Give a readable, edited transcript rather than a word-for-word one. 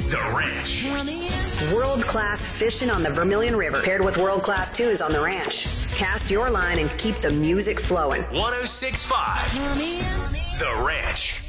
The Ranch. World-class fishing on the Vermilion River, paired with world-class tunes on the ranch. Cast your line and keep the music flowing. 106.5. The Ranch.